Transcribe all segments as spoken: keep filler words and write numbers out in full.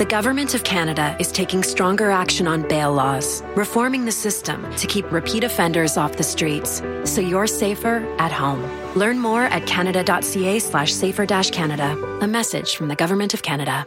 The Government of Canada is taking stronger action on bail laws, reforming the system to keep repeat offenders off the streets, so you're safer at home. Learn more at canada.ca slash safer dash Canada. A message from the Government of Canada.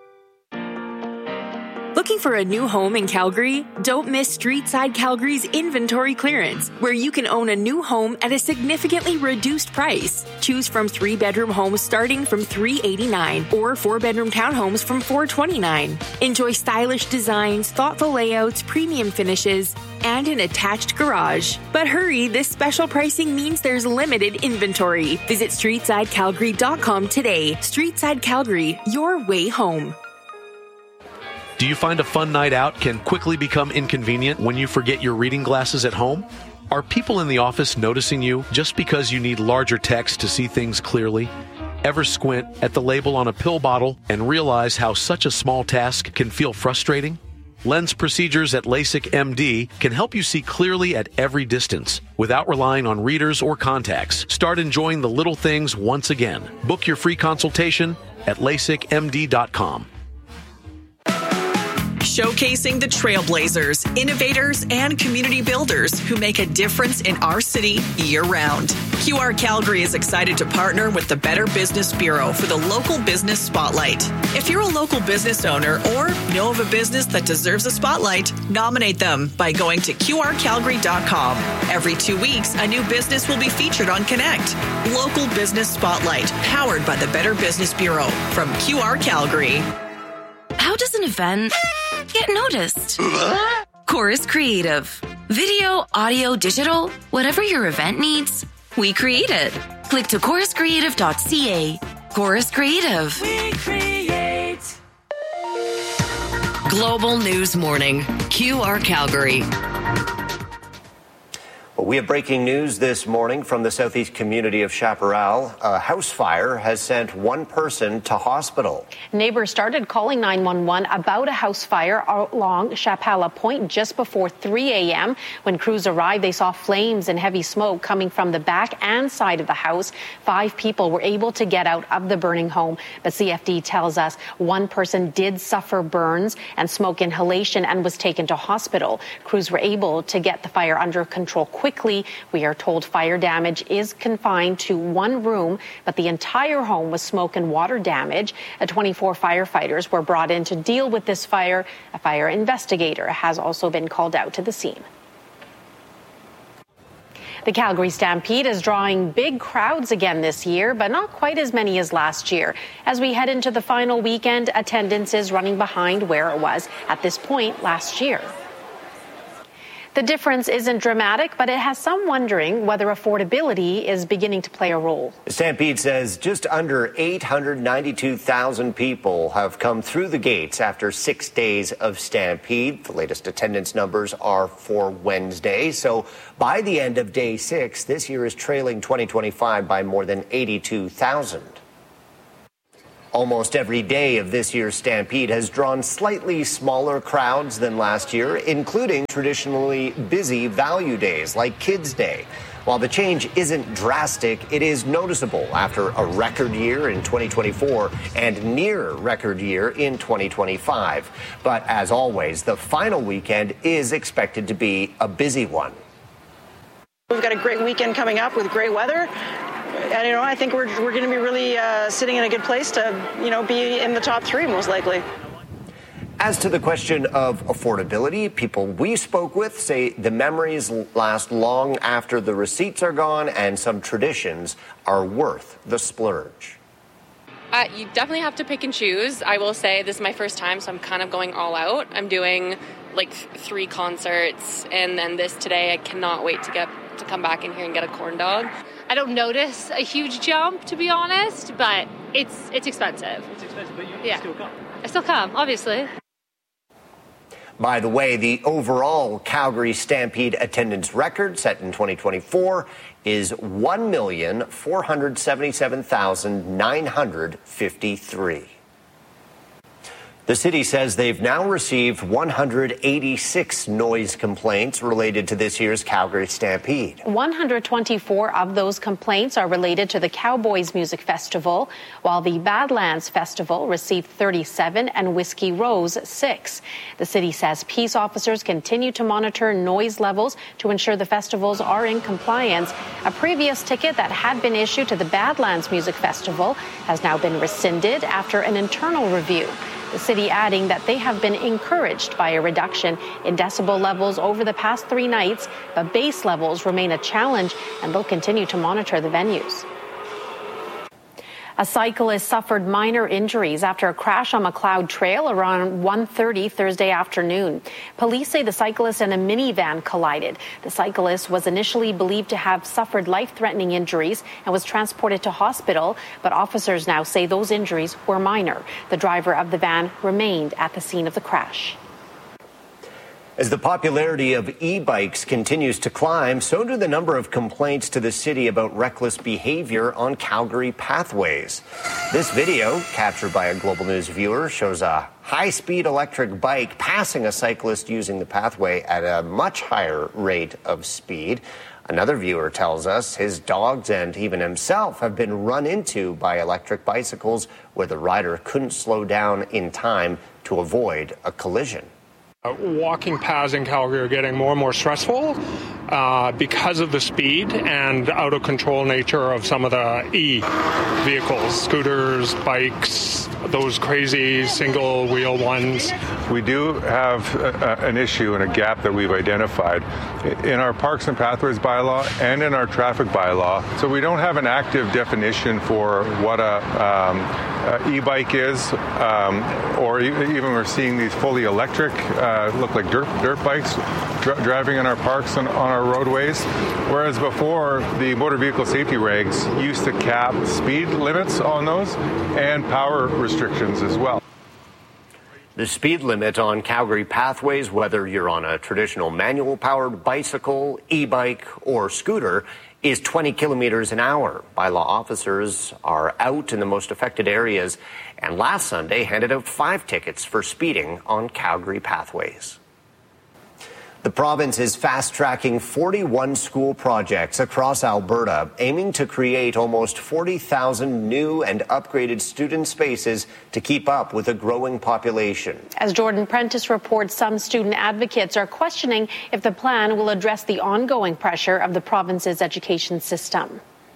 Looking for a new home in Calgary? Don't miss Streetside Calgary's inventory clearance, where you can own a new home at a significantly reduced price. Choose from three-bedroom homes starting from three hundred eighty-nine dollars or four-bedroom townhomes from four hundred twenty-nine dollars. Enjoy stylish designs, thoughtful layouts, premium finishes, and an attached garage. But hurry, this special pricing means there's limited inventory. Visit streetside calgary dot com today. Streetside Calgary, your way home. Do you find a fun night out can quickly become inconvenient when you forget your reading glasses at home? Are people in the office noticing you just because you need larger text to see things clearly? Ever squint at the label on a pill bottle and realize how such a small task can feel frustrating? Lens procedures at LASIK M D can help you see clearly at every distance without relying on readers or contacts. Start enjoying the little things once again. Book your free consultation at lasik m d dot com. Showcasing the trailblazers, innovators, and community builders who make a difference in our city year-round. Q R Calgary is excited to partner with the Better Business Bureau for the Local Business Spotlight. If you're a local business owner or know of a business that deserves a spotlight, nominate them by going to q r calgary dot com. Every two weeks, a new business will be featured on Connect. Local Business Spotlight, powered by the Better Business Bureau from Q R Calgary. How does an event get noticed? Chorus Creative. Video, audio, digital, whatever your event needs, we create it. Click to chorus creative dot c a. Chorus Creative. We create. Global News Morning. Q R Calgary. Well, we have breaking news this morning from the southeast community of Chaparral. A house fire has sent one person to hospital. Neighbors started calling nine one one about a house fire along Chapala Point just before three a.m. When crews arrived, they saw flames and heavy smoke coming from the back and side of the house. Five people were able to get out of the burning home, but C F D tells us one person did suffer burns and smoke inhalation and was taken to hospital. Crews were able to get the fire under control quickly. We are told fire damage is confined to one room, but the entire home was smoke and water damage. A twenty-four firefighters were brought in to deal with this fire. A fire investigator has also been called out to the scene. The Calgary Stampede is drawing big crowds again this year, but not quite as many as last year. As we head into the final weekend, attendance is running behind where it was at this point last year. The difference isn't dramatic, but it has some wondering whether affordability is beginning to play a role. Stampede says just under eight hundred ninety-two thousand people have come through the gates after six days of Stampede. The latest attendance numbers are for Wednesday. So by the end of day six, this year is trailing twenty twenty-five by more than eighty-two thousand. Almost every day of this year's Stampede has drawn slightly smaller crowds than last year, including traditionally busy value days like Kids Day. While the change isn't drastic, it is noticeable after a record year in twenty twenty-four and near record year in twenty twenty-five. But as always, the final weekend is expected to be a busy one. We've got a great weekend coming up with great weather. And, you know, I think we're, we're going to be really uh, sitting in a good place to, you know, be in the top three most likely. As to the question of affordability, people we spoke with say the memories last long after the receipts are gone and some traditions are worth the splurge. Uh, you definitely have to pick and choose. I will say this is my first time, so I'm kind of going all out. I'm doing like three concerts, and then this today. I cannot wait to get to come back in here and get a corn dog. I don't notice a huge jump, to be honest, but it's it's expensive. It's expensive, but you yeah. still come. I still come, obviously. By the way, the overall Calgary Stampede attendance record set in twenty twenty-four is one million four hundred seventy-seven thousand nine hundred fifty-three. The city says they've now received one hundred eighty-six noise complaints related to this year's Calgary Stampede. one hundred twenty-four of those complaints are related to the Cowboys Music Festival, while the Badlands Festival received thirty-seven and Whiskey Rose six. The city says peace officers continue to monitor noise levels to ensure the festivals are in compliance. A previous ticket that had been issued to the Badlands Music Festival has now been rescinded after an internal review. The city adding that they have been encouraged by a reduction in decibel levels over the past three nights, but bass levels remain a challenge and they'll continue to monitor the venues. A cyclist suffered minor injuries after a crash on Macleod Trail around one thirty Thursday afternoon. Police say the cyclist and a minivan collided. The cyclist was initially believed to have suffered life-threatening injuries and was transported to hospital, but officers now say those injuries were minor. The driver of the van remained at the scene of the crash. As the popularity of e-bikes continues to climb, so do the number of complaints to the city about reckless behavior on Calgary pathways. This video, captured by a Global News viewer, shows a high-speed electric bike passing a cyclist using the pathway at a much higher rate of speed. Another viewer tells us his dogs and even himself have been run into by electric bicycles where the rider couldn't slow down in time to avoid a collision. Uh, walking paths in Calgary are getting more and more stressful uh, because of the speed and out of control nature of some of the e-vehicles, scooters, bikes, those crazy single wheel ones. We do have a, a, an issue and a gap that we've identified in our Parks and Pathways bylaw and in our traffic bylaw. So we don't have an active definition for what a, um, a e-bike is, um, or even we're seeing these fully electric uh, look like dirt dirt bikes dr- driving in our parks and on our roadways, whereas before the motor vehicle safety regs used to cap speed limits on those and power restrictions as well. The speed limit on Calgary pathways, whether you're on a traditional manual-powered bicycle, e-bike, or scooter, is twenty kilometers an hour. Bylaw officers are out in the most affected areas and last Sunday handed out five tickets for speeding on Calgary pathways. The province is fast-tracking forty-one school projects across Alberta, aiming to create almost forty thousand new and upgraded student spaces to keep up with a growing population. As Jordan Prentice reports, some student advocates are questioning if the plan will address the ongoing pressure of the province's education system.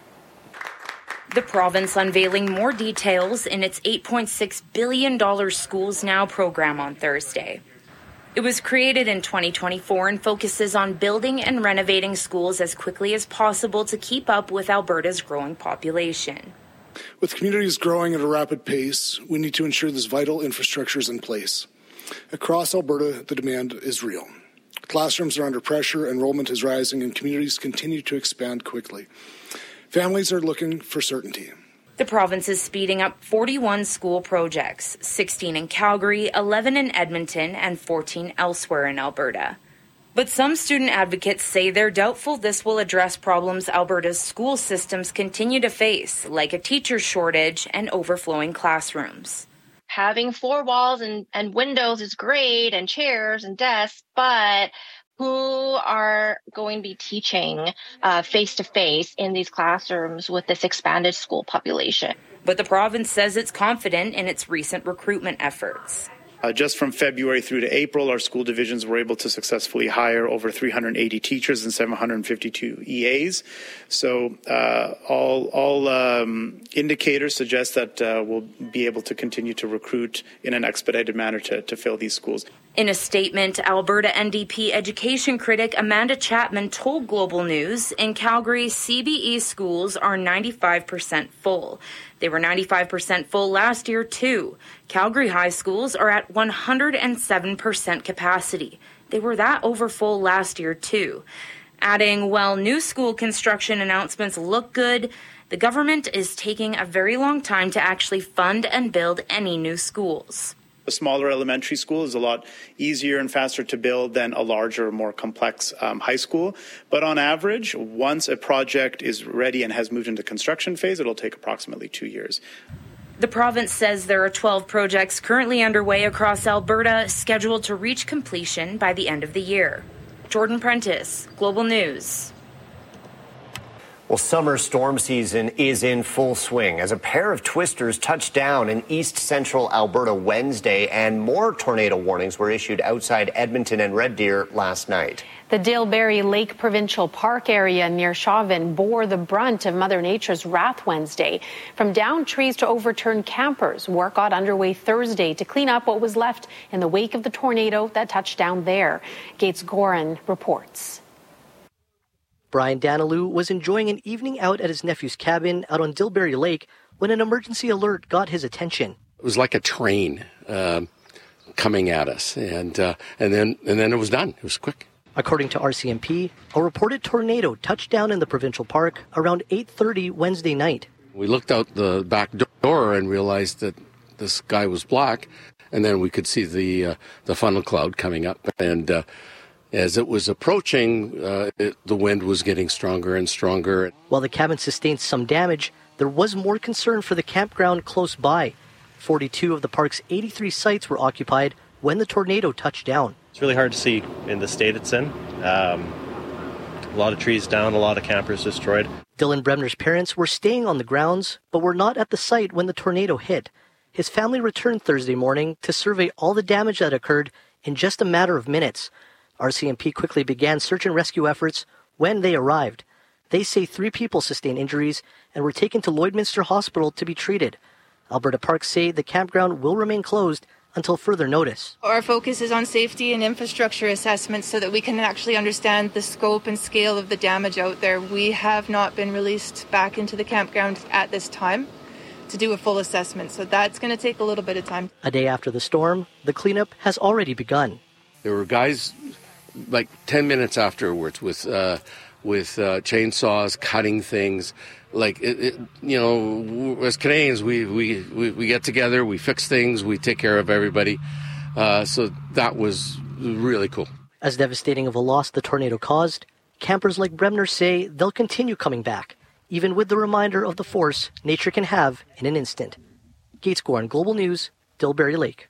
The province unveiling more details in its eight point six billion dollars Schools Now program on Thursday. It was created in twenty twenty-four and focuses on building and renovating schools as quickly as possible to keep up with Alberta's growing population. With communities growing at a rapid pace, we need to ensure this vital infrastructure is in place. Across Alberta, the demand is real. Classrooms are under pressure, enrollment is rising, and communities continue to expand quickly. Families are looking for certainty. The province is speeding up forty-one school projects, sixteen in Calgary, eleven in Edmonton, and fourteen elsewhere in Alberta. But some student advocates say they're doubtful this will address problems Alberta's school systems continue to face, like a teacher shortage and overflowing classrooms. Having four walls and, and windows is great, and chairs and desks, but who are going to be teaching uh, face-to-face in these classrooms with this expanded school population? But the province says it's confident in its recent recruitment efforts. Uh, just from February through to April, our school divisions were able to successfully hire over three hundred eighty teachers and seven hundred fifty-two E As. So uh, all, all um, indicators suggest that uh, we'll be able to continue to recruit in an expedited manner to, to fill these schools. In a statement, Alberta N D P education critic Amanda Chapman told Global News in Calgary, C B E schools are ninety-five percent full. They were ninety-five percent full last year, too. Calgary high schools are at one hundred seven percent capacity. They were that overfull last year, too. Adding, while new school construction announcements look good, the government is taking a very long time to actually fund and build any new schools. A smaller elementary school is a lot easier and faster to build than a larger, more complex um, high school. But on average, once a project is ready and has moved into construction phase, it'll take approximately two years. The province says there are twelve projects currently underway across Alberta, scheduled to reach completion by the end of the year. Jordan Prentice, Global News. Well, summer storm season is in full swing as a pair of twisters touched down in east central Alberta Wednesday, and more tornado warnings were issued outside Edmonton and Red Deer last night. The Dilberry Lake Provincial Park area near Chauvin bore the brunt of Mother Nature's wrath Wednesday. From downed trees to overturned campers, work got underway Thursday to clean up what was left in the wake of the tornado that touched down there. Gates Gorin reports. Brian Danilou was enjoying an evening out at his nephew's cabin out on Dilberry Lake when an emergency alert got his attention. It was like a train uh, coming at us, and uh, and then and then it was done. It was quick. According to R C M P, a reported tornado touched down in the provincial park around eight thirty Wednesday night. We looked out the back door and realized that the sky was black, and then we could see the uh, the funnel cloud coming up, and uh, as it was approaching, uh, it, the wind was getting stronger and stronger. While the cabin sustained some damage, there was more concern for the campground close by. forty-two of the park's eighty-three sites were occupied when the tornado touched down. It's really hard to see in the state it's in. Um, a lot of trees down, a lot of campers destroyed. Dylan Bremner's parents were staying on the grounds, but were not at the site when the tornado hit. His family returned Thursday morning to survey all the damage that occurred in just a matter of minutes. R C M P quickly began search and rescue efforts when they arrived. They say three people sustained injuries and were taken to Lloydminster Hospital to be treated. Alberta Parks say the campground will remain closed until further notice. Our focus is on safety and infrastructure assessments so that we can actually understand the scope and scale of the damage out there. We have not been released back into the campground at this time to do a full assessment, so that's going to take a little bit of time. A day after the storm, the cleanup has already begun. There were guys like ten minutes afterwards with uh, with uh, chainsaws cutting things. Like, it, it, you know, as Canadians, we, we, we, we get together, we fix things, we take care of everybody. Uh, so that was really cool. As devastating of a loss the tornado caused, campers like Bremner say they'll continue coming back, even with the reminder of the force nature can have in an instant. Gates Gorin, Global News, Dilberry Lake.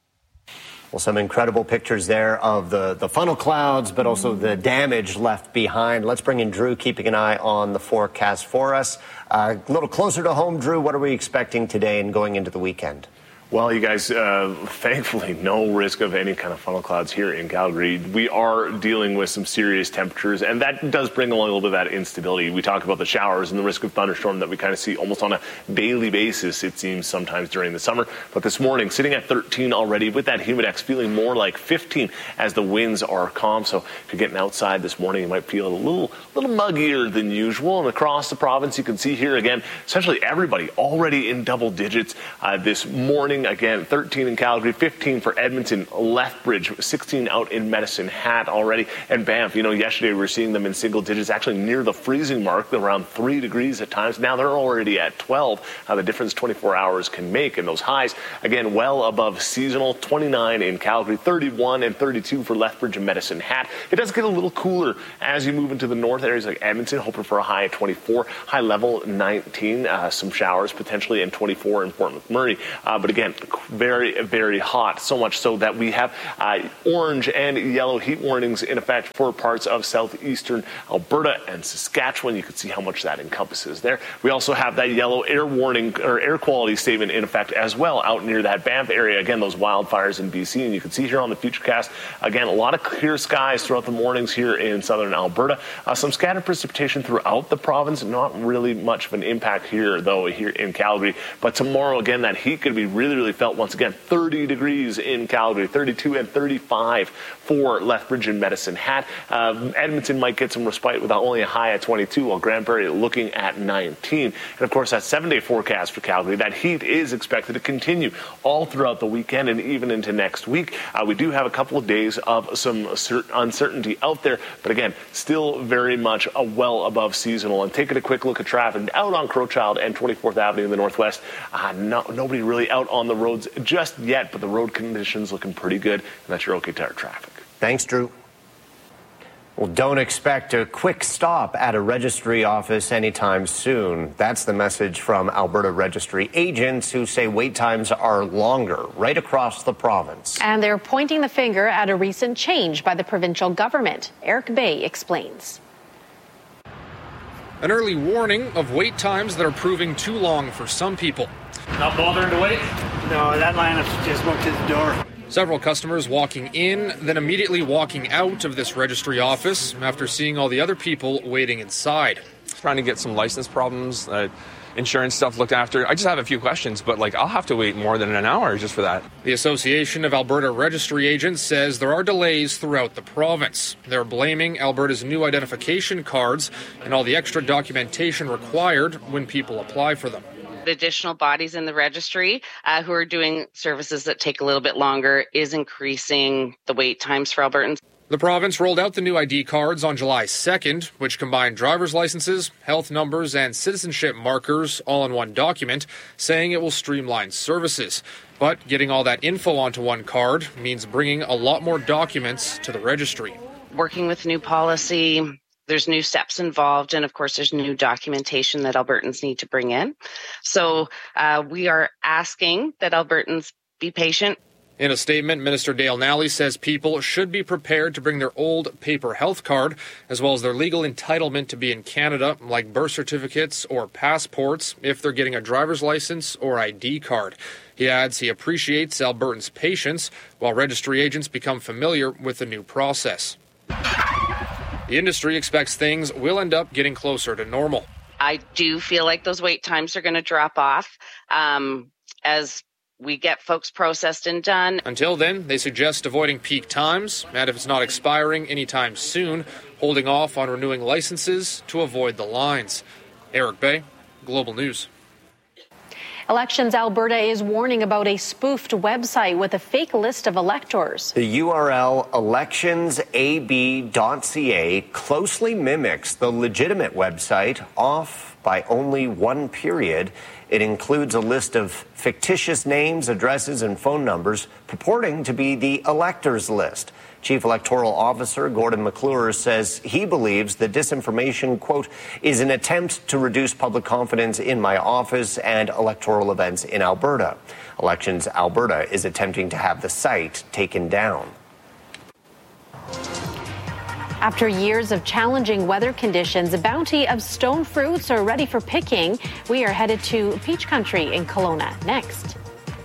Well, some incredible pictures there of the, the funnel clouds, but also the damage left behind. Let's bring in Drew, keeping an eye on the forecast for us. Uh, a little closer to home, Drew, what are we expecting today and going into the weekend? Well, you guys, uh, thankfully, no risk of any kind of funnel clouds here in Calgary. We are dealing with some serious temperatures, and that does bring along a little bit of that instability. We talk about the showers and the risk of thunderstorm that we kind of see almost on a daily basis, it seems, sometimes during the summer. But this morning, sitting at thirteen already with that humidex, feeling more like fifteen as the winds are calm. So if you're getting outside this morning, you might feel a little, little muggier than usual. And across the province, you can see here again, essentially everybody already in double digits uh, this morning. Again, thirteen in Calgary, fifteen for Edmonton, Lethbridge, sixteen out in Medicine Hat already, and Banff. You know, yesterday we were seeing them in single digits, actually near the freezing mark, around three degrees at times. Now they're already at twelve. Uh, the difference twenty-four hours can make, and those highs, again, well above seasonal. twenty-nine in Calgary, thirty-one and thirty-two for Lethbridge and Medicine Hat. It does get a little cooler as you move into the north areas like Edmonton, hoping for a high at twenty-four, high level nineteen, uh, some showers potentially, and twenty-four in Fort McMurray. Uh, but again, very, very hot, so much so that we have uh, orange and yellow heat warnings in effect for parts of southeastern Alberta and Saskatchewan. You can see how much that encompasses there. We also have that yellow air warning or air quality statement in effect as well out near that Banff area. Again, those wildfires in B C, and you can see here on the Futurecast, again, a lot of clear skies throughout the mornings here in southern Alberta. Uh, some scattered precipitation throughout the province, not really much of an impact here, though, here in Calgary. But tomorrow, again, that heat could be really, really felt once again. thirty degrees in Calgary, thirty-two and thirty-five for Lethbridge and Medicine Hat. Uh, Edmonton might get some respite with only a high at twenty-two, while Grande Prairie looking at nineteen. And of course, that seven-day forecast for Calgary, that heat is expected to continue all throughout the weekend and even into next week. Uh, we do have a couple of days of some uncertainty out there, but again, still very much a well above seasonal. And taking a quick look at traffic out on Crowchild and twenty-fourth Avenue in the northwest, uh, no, nobody really out on the roads just yet, but the road conditions looking pretty good, and that's your OK Tire traffic. Thanks, Drew. Well, don't expect a quick stop at a registry office anytime soon. That's the message from Alberta registry agents who say wait times are longer right across the province. And they're pointing the finger at a recent change by the provincial government. Eric Bay explains. An early warning of wait times that are proving too long for some people. Not bothering to wait? No, that line just went to the door. Several customers walking in, then immediately walking out of this registry office after seeing all the other people waiting inside. Trying to get some license problems, uh, insurance stuff looked after. I just have a few questions, but like I'll have to wait more than an hour just for that. The Association of Alberta Registry Agents says there are delays throughout the province. They're blaming Alberta's new identification cards and all the extra documentation required when people apply for them. Additional bodies in the registry uh, who are doing services that take a little bit longer is increasing the wait times for Albertans. The province rolled out the new I D cards on July second, which combine driver's licenses, health numbers, and citizenship markers all in one document, saying it will streamline services. But getting all that info onto one card means bringing a lot more documents to the registry. Working with new policy, there's new steps involved, and of course there's new documentation that Albertans need to bring in. So uh, we are asking that Albertans be patient. In a statement, Minister Dale Nally says people should be prepared to bring their old paper health card, as well as their legal entitlement to be in Canada, like birth certificates or passports, if they're getting a driver's license or I D card. He adds he appreciates Albertans' patience while registry agents become familiar with the new process. The industry expects things will end up getting closer to normal. I do feel like those wait times are going to drop off um, as we get folks processed and done. Until then, they suggest avoiding peak times, and if it's not expiring anytime soon, holding off on renewing licenses to avoid the lines. Eric Bay, Global News. Elections Alberta is warning about a spoofed website with a fake list of electors. The U R L elections a b dot c a closely mimics the legitimate website, off by only one period. It includes a list of fictitious names, addresses, and phone numbers purporting to be the electors list. Chief Electoral Officer Gordon McClure says he believes the disinformation, quote, is an attempt to reduce public confidence in my office and electoral events in Alberta. Elections Alberta is attempting to have the site taken down. After years of challenging weather conditions, a bounty of stone fruits are ready for picking. We are headed to Peach Country in Kelowna next.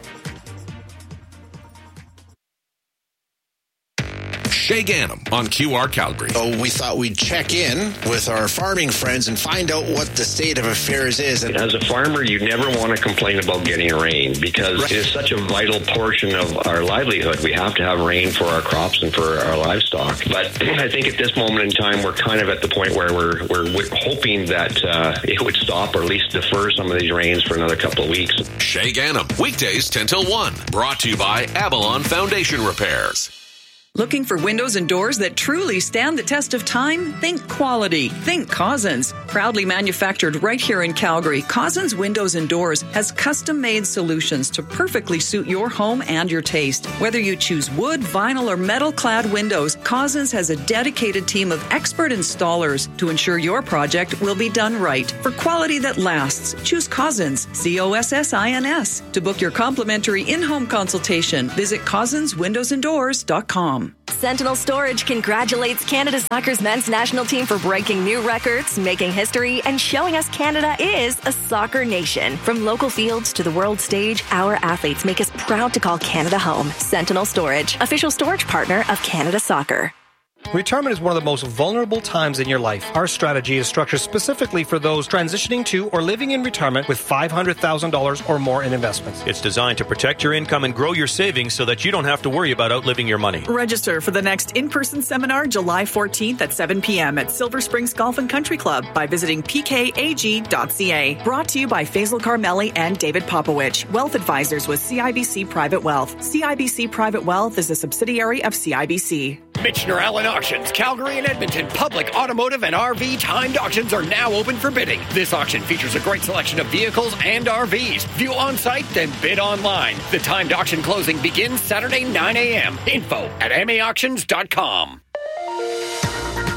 Shay Gannam on Q R Calgary. So we thought we'd check in with our farming friends and find out what the state of affairs is. As a farmer, you never want to complain about getting rain because right. It is such a vital portion of our livelihood. We have to have rain for our crops and for our livestock. But I think at this moment in time, we're kind of at the point where we're we're, we're hoping that uh, it would stop or at least defer some of these rains for another couple of weeks. Shay Gannam, weekdays ten till one. Brought to you by Avalon Foundation Repairs. Looking for windows and doors that truly stand the test of time? Think quality. Think Cousins. Proudly manufactured right here in Calgary, Cousins Windows and Doors has custom-made solutions to perfectly suit your home and your taste. Whether you choose wood, vinyl, or metal-clad windows, Cousins has a dedicated team of expert installers to ensure your project will be done right. For quality that lasts, choose Cousins, C O S S I N S. To book your complimentary in-home consultation, visit cousins windows and doors dot com. Sentinel Storage congratulates Canada Soccer's men's national team for breaking new records, making history, and showing us Canada is a soccer nation. From local fields to the world stage, our athletes make us proud to call Canada home. Sentinel Storage, official storage partner of Canada Soccer. Retirement is one of the most vulnerable times in your life. Our strategy is structured specifically for those transitioning to or living in retirement with five hundred thousand dollars or more in investments. It's designed to protect your income and grow your savings so that you don't have to worry about outliving your money. Register for the next in-person seminar July fourteenth at seven p.m. at Silver Springs Golf and Country Club by visiting p k a g dot c a. Brought to you by Faisal Carmeli and David Popowich, Wealth Advisors with C I B C Private Wealth. C I B C Private Wealth is a subsidiary of C I B C. Michener Allen Auctions, Calgary and Edmonton public automotive and R V timed auctions are now open for bidding. This auction features a great selection of vehicles and R Vs. View on site, then bid online. The timed auction closing begins Saturday nine a.m. Info at m a auctions dot com.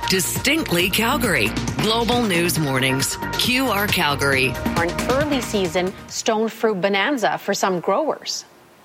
Distinctly Calgary. Global News Mornings. Q R Calgary. An early season stone fruit bonanza for some growers.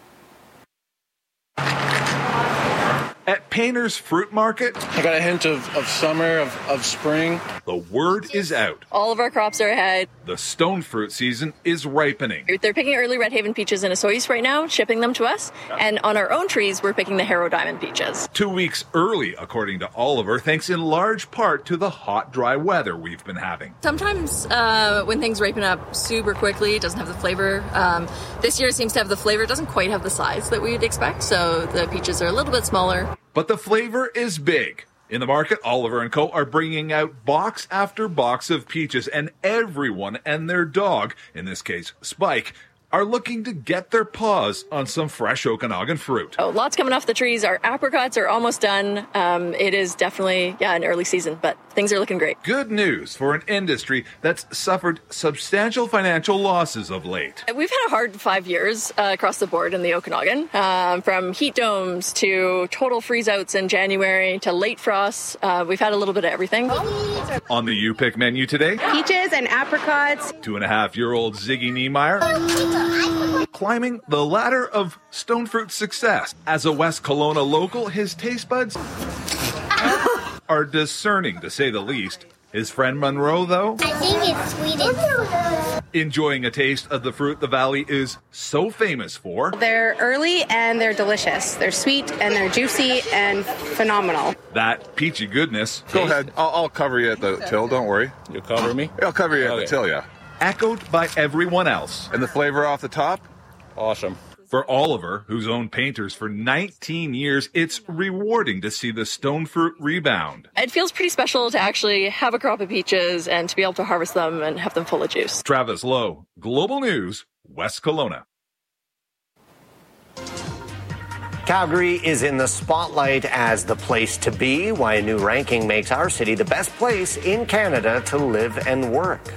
At Painter's Fruit Market, I got a hint of, of summer, of, of spring. The word is out. All of our crops are ahead. The stone fruit season is ripening. They're picking early Red Haven peaches in Osoyoos right now, shipping them to us. And on our own trees, we're picking the Harrow Diamond peaches. Two weeks early, according to Oliver, thanks in large part to the hot, dry weather we've been having. Sometimes uh, when things ripen up super quickly, it doesn't have the flavor. Um, this year it seems to have the flavor. It doesn't quite have the size that we'd expect, so the peaches are a little bit smaller. But the flavor is big. In the market, Oliver and Co. are bringing out box after box of peaches, and everyone and their dog, in this case Spike, are looking to get their paws on some fresh Okanagan fruit. Oh, lots coming off the trees. Our apricots are almost done. Um, it is definitely, yeah, an early season, but things are looking great. Good news for an industry that's suffered substantial financial losses of late. We've had a hard five years uh, across the board in the Okanagan, um, from heat domes to total freeze-outs in January to late frosts. Uh, we've had a little bit of everything. On the U-Pick menu today, peaches and apricots. Two and a half year old Ziggy Niemeyer climbing the ladder of stone fruit success. As a West Kelowna local, his taste buds are discerning, to say the least. His friend Monroe, though, I think it's sweet. enjoying a taste of the fruit the valley is so famous for. They're early and they're delicious. They're sweet and they're juicy and phenomenal. That peachy goodness. Go ahead. I'll, I'll cover you at the till. Don't worry. You'll cover me? I'll cover you at okay. the till, yeah. Echoed by everyone else. And the flavor off the top? Awesome. For Oliver, who's owned Painters for nineteen years, it's rewarding to see the stone fruit rebound. It feels pretty special to actually have a crop of peaches and to be able to harvest them and have them full of juice. Travis Lowe, Global News, West Kelowna. Calgary is in the spotlight as the place to be, why a new ranking makes our city the best place in Canada to live and work.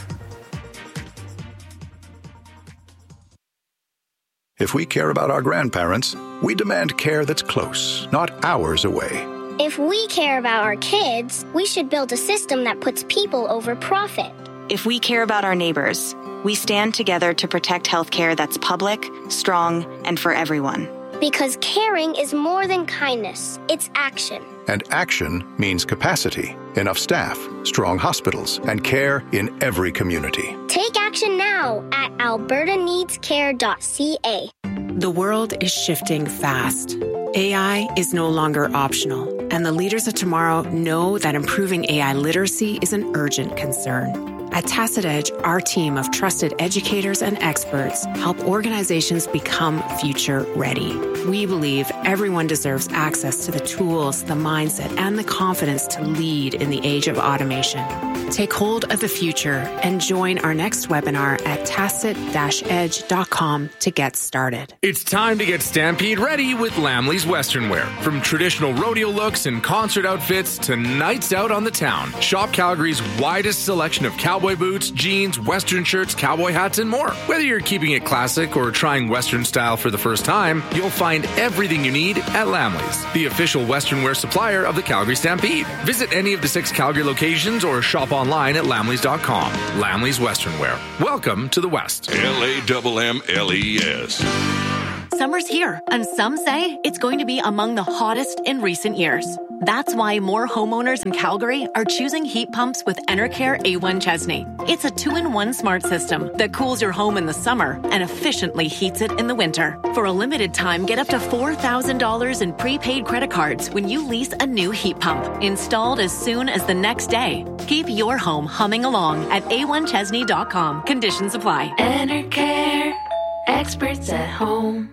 If we care about our grandparents, we demand care that's close, not hours away. If we care about our kids, we should build a system that puts people over profit. If we care about our neighbors, we stand together to protect healthcare that's public, strong, and for everyone. Because caring is more than kindness, it's action. And action means capacity, enough staff, strong hospitals, and care in every community. Take action now at alberta needs care dot c a. The world is shifting fast. A I is no longer optional, and the leaders of tomorrow know that improving A I literacy is an urgent concern. At Tacit Edge, our team of trusted educators and experts help organizations become future ready. We believe everyone deserves access to the tools, the mindset, and the confidence to lead in the age of automation. Take hold of the future and join our next webinar at tacit dash edge dot com to get started. It's time to get Stampede ready with Lamley's Western Wear. From traditional rodeo looks and concert outfits to nights out on the town, shop Calgary's widest selection of cowboy boots, jeans, Western shirts, cowboy hats, and more. Whether you're keeping it classic or trying Western style for the first time, you'll find everything you need at Lamley's, the official Western wear supplier of the Calgary Stampede. Visit any of the six Calgary locations or shop online at lamleys dot com. Lamley's Western Wear. Welcome to the West. L A M M L E S. Summer's here, and some say it's going to be among the hottest in recent years. That's why more homeowners in Calgary are choosing heat pumps with Enercare A one Chesney. It's a two-in-one smart system that cools your home in the summer and efficiently heats it in the winter. For a limited time, get up to four thousand dollars in prepaid credit cards when you lease a new heat pump, installed as soon as the next day. Keep your home humming along at a one chesney dot com. Conditions apply. Enercare, experts at home.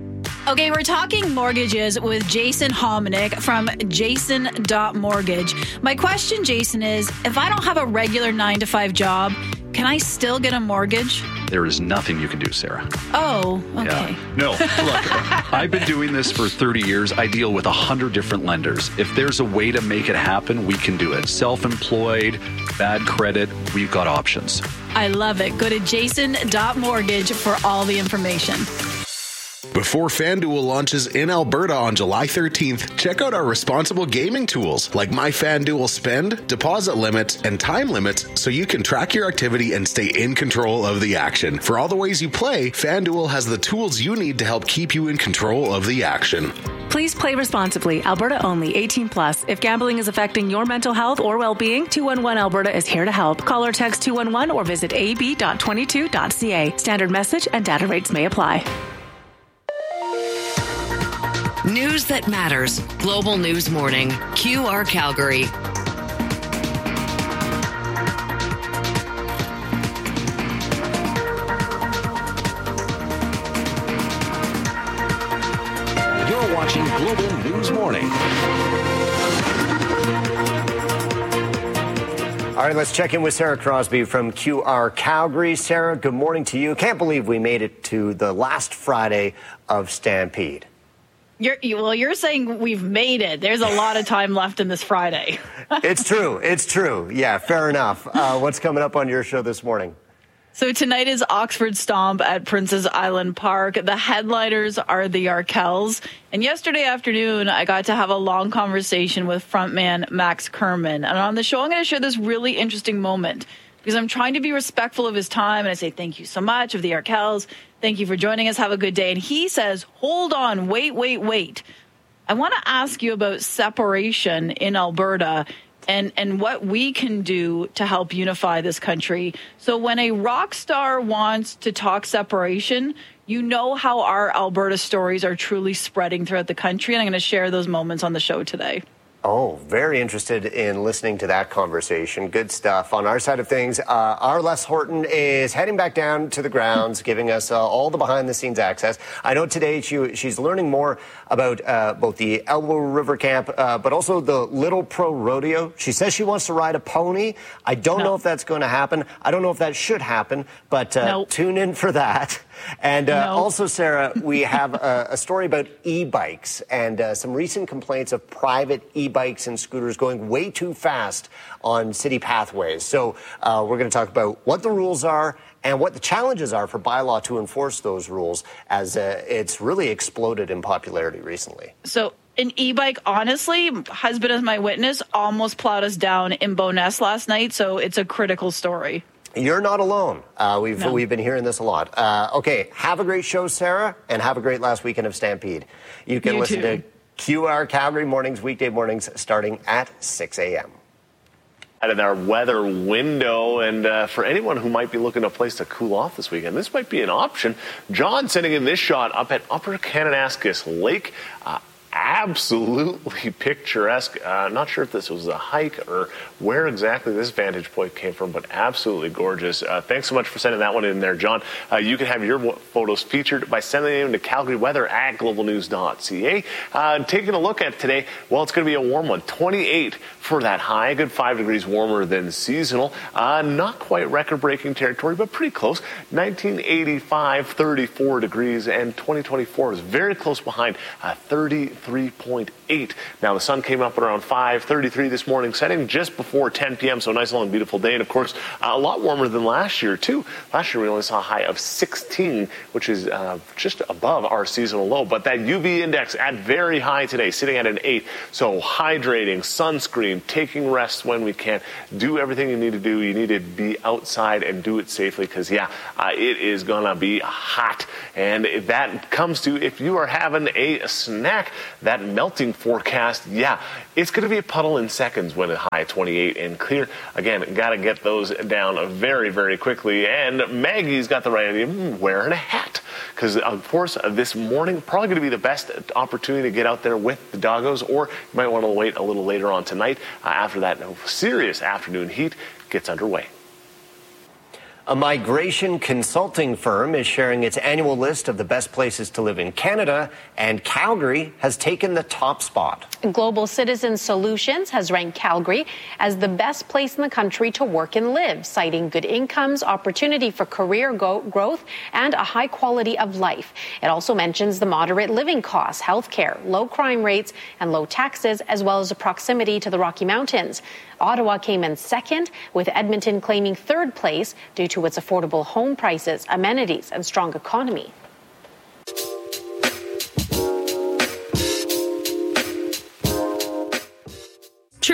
Okay, we're talking mortgages with Jason Hominick from jason dot mortgage. My question, Jason, is if I don't have a regular nine to five job, can I still get a mortgage? There is nothing you can do, Sarah. Oh, okay. Yeah. No, look, I've been doing this for thirty years. I deal with one hundred different lenders. If there's a way to make it happen, we can do it. Self-employed, bad credit, we've got options. I love it. Go to jason dot mortgage for all the information. Before FanDuel launches in Alberta on July thirteenth, check out our responsible gaming tools like My FanDuel Spend, deposit limits, and time limits so you can track your activity and stay in control of the action. For all the ways you play, FanDuel has the tools you need to help keep you in control of the action. Please play responsibly. Alberta only. eighteen plus. If gambling is affecting your mental health or well-being, two one one Alberta is here to help. Call or text two one one or visit a b dot twenty-two dot c a. Standard message and data rates may apply. News that matters. Global News Morning. Q R Calgary. You're watching Global News Morning. All right, let's check in with Sarah Crosby from Q R Calgary. Sarah, good morning to you. Can't believe we made it to the last Friday of Stampede. You're, you, well, you're saying we've made it. There's a lot of time left in this Friday. It's true. It's true. Yeah, fair enough. Uh, what's coming up on your show this morning? So tonight is Oxford Stomp at Princess Island Park. The headliners are the Arkells. And yesterday afternoon, I got to have a long conversation with frontman Max Kerman. And on the show, I'm going to share this really interesting moment because I'm trying to be respectful of his time. And I say, thank you so much of the Arkells. Thank you for joining us. Have a good day. And he says, hold on, wait, wait, wait. I want to ask you about separation in Alberta and, and what we can do to help unify this country. So when a rock star wants to talk separation, you know how our Alberta stories are truly spreading throughout the country. And I'm going to share those moments on the show today. Oh, very interested in listening to that conversation. Good stuff. On our side of things, uh, our Les Horton is heading back down to the grounds, giving us uh, all the behind-the-scenes access. I know today she, she's learning more about uh, both the Elbow River Camp, uh, but also the Little Pro Rodeo. She says she wants to ride a pony. I don't no. know if that's going to happen. I don't know if that should happen, but uh, nope. tune in for that. And uh, no. also, Sarah, we have a, a story about e-bikes and uh, some recent complaints of private e-bikes and scooters going way too fast on city pathways. So uh, we're going to talk about what the rules are and what the challenges are for bylaw to enforce those rules, as uh, it's really exploded in popularity recently. So an e-bike, honestly, husband as my witness, almost plowed us down in Bowness last night. So it's a critical story. You're not alone. Uh, we've no. we've been hearing this a lot. Uh, okay, have a great show, Sarah, and have a great last weekend of Stampede. You can you listen too. to Q R Calgary mornings, weekday mornings, starting at six a.m. Out of our weather window, and uh, for anyone who might be looking at a place to cool off this weekend, this might be an option. John sending in this shot up at Upper Kananaskis Lake. Uh, Absolutely picturesque. Uh, not sure if this was a hike or where exactly this vantage point came from, but absolutely gorgeous. Uh, thanks so much for sending that one in there, John. Uh, you can have your photos featured by sending them to Calgary Weather at global news dot c a. Uh, taking a look at today, well, it's going to be a warm one. twenty-eight for that high, a good five degrees warmer than seasonal. Uh, not quite record-breaking territory, but pretty close. nineteen eighty-five, thirty-four degrees, and twenty twenty-four is very close behind, uh, thirty-three point eight. Now, the sun came up at around five thirty-three this morning, setting just before ten p.m., so a nice long beautiful day. And, of course, uh, a lot warmer than last year, too. Last year, we only saw a high of sixteen, which is uh, just above our seasonal low. But that U V index at very high today, sitting at an eight. So hydrating, sunscreen, taking rest when we can. Do everything you need to do. You need to be outside and do it safely because, yeah, uh, it is going to be hot. And that comes to if you are having a snack, that melting forecast, yeah, it's going to be a puddle in seconds when it's high at twenty-eight and clear. Again, got to get those down very, very quickly. And Maggie's got the right idea, mm, wearing a hat. Because, of course, this morning, probably going to be the best opportunity to get out there with the doggos, or you might want to wait a little later on tonight uh, after that serious afternoon heat gets underway. A migration consulting firm is sharing its annual list of the best places to live in Canada, and Calgary has taken the top spot. Global Citizen Solutions has ranked Calgary as the best place in the country to work and live, citing good incomes, opportunity for career go- growth, and a high quality of life. It also mentions the moderate living costs, healthcare, low crime rates, and low taxes, as well as the proximity to the Rocky Mountains. Ottawa came in second, with Edmonton claiming third place due to its affordable home prices, amenities, and strong economy.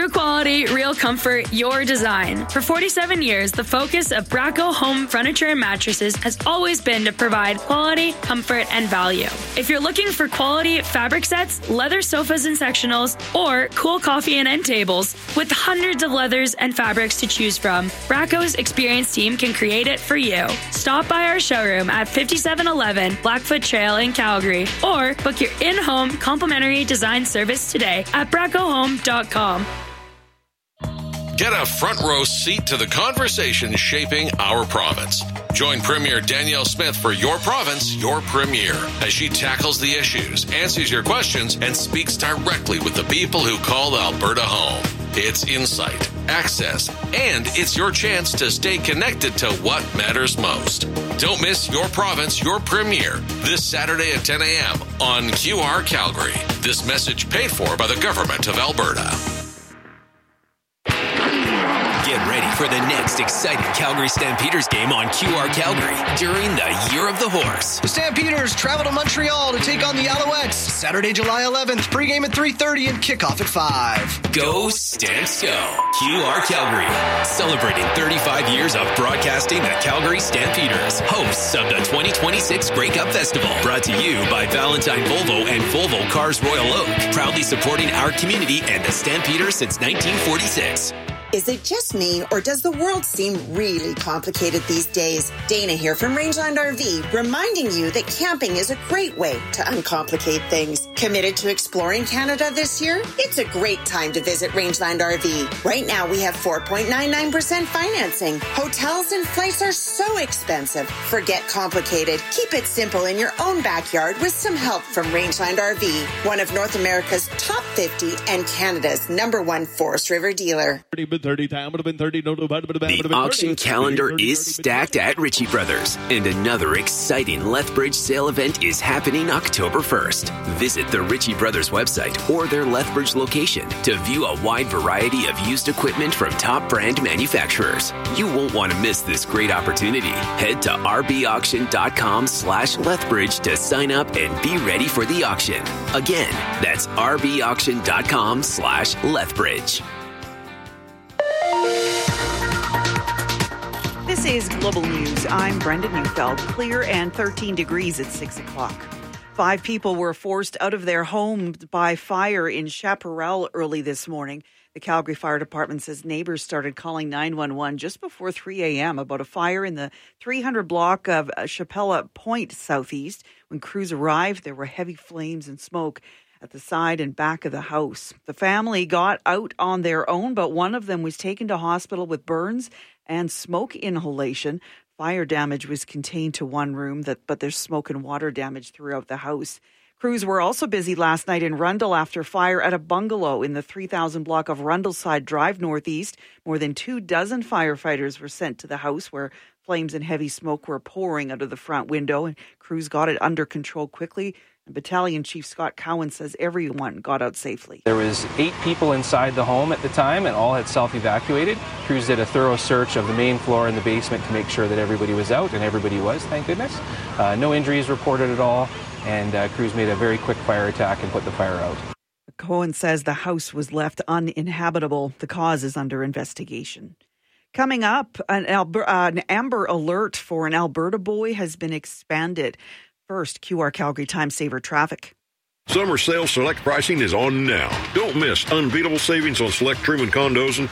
True quality, real comfort, your design. For forty-seven years, the focus of Braco Home Furniture and Mattresses has always been to provide quality, comfort, and value. If you're looking for quality fabric sets, leather sofas and sectionals, or cool coffee and end tables, with hundreds of leathers and fabrics to choose from, Braco's experienced team can create it for you. Stop by our showroom at fifty-seven eleven Blackfoot Trail in Calgary, or book your in-home complimentary design service today at braco home dot com. Get a front row seat to the conversation shaping our province. Join Premier Danielle Smith for Your Province, Your Premier, as she tackles the issues, answers your questions, and speaks directly with the people who call Alberta home. It's insight, access, and it's your chance to stay connected to what matters most. Don't miss Your Province, Your Premier this Saturday at ten a.m. on Q R Calgary. This message paid for by the Government of Alberta. Get ready for the next exciting Calgary Stampeders game on Q R Calgary during the Year of the Horse. The Stampeders travel to Montreal to take on the Alouettes Saturday, July eleventh. Pregame at three thirty and kickoff at five. Go Stamps Go! Q R Calgary, celebrating thirty-five years of broadcasting the Calgary Stampeders, hosts of the twenty twenty-six Grey Cup Festival. Brought to you by Valentine Volvo and Volvo Cars Royal Oak, proudly supporting our community and the Stampeders since nineteen forty-six. Is it just me, or does the world seem really complicated these days? Dana here from Rangeland R V, reminding you that camping is a great way to uncomplicate things. Committed to exploring Canada this year? It's a great time to visit Rangeland R V. Right now, we have four point nine nine percent financing. Hotels and flights are so expensive. Forget complicated. Keep it simple in your own backyard with some help from Rangeland R V, one of North America's top fifty and Canada's number one Forest River dealer. The auction calendar is stacked at Ritchie Brothers, and another exciting Lethbridge sale event is happening October first. Visit the Ritchie Brothers website or their Lethbridge location to view a wide variety of used equipment from top brand manufacturers. You won't want to miss this great opportunity. Head to rbauction.com slash Lethbridge to sign up and be ready for the auction. Again, that's rbauction.com slash Lethbridge. This is Global News. I'm Brenda Neufeld. Clear and thirteen degrees at six o'clock. Five people were forced out of their homes by fire in Chaparral early this morning. The Calgary Fire Department says neighbors started calling nine one one just before three a.m. about a fire in the three hundred block of Chapella Point Southeast. When crews arrived, there were heavy flames and smoke at the side and back of the house. The family got out on their own, but one of them was taken to hospital with burns and smoke inhalation. Fire damage was contained to one room, that, but there's smoke and water damage throughout the house. Crews were also busy last night in Rundle after fire at a bungalow in the three thousand block of Rundleside Drive Northeast. More than two dozen firefighters were sent to the house where flames and heavy smoke were pouring out of the front window, and crews got it under control quickly. And Battalion Chief Scott Cowan says everyone got out safely. There was eight people inside the home at the time, and all had self-evacuated. Crews did a thorough search of the main floor and the basement to make sure that everybody was out, and everybody was, thank goodness. Uh, no injuries reported at all, and uh, crews made a very quick fire attack and put the fire out. Cowan says the house was left uninhabitable. The cause is under investigation. Coming up, an, Alber- uh, an Amber Alert for an Alberta boy has been expanded. First, Q R Calgary Time Saver traffic. Summer sale select pricing is on now. Don't miss unbeatable savings on select Truman condos and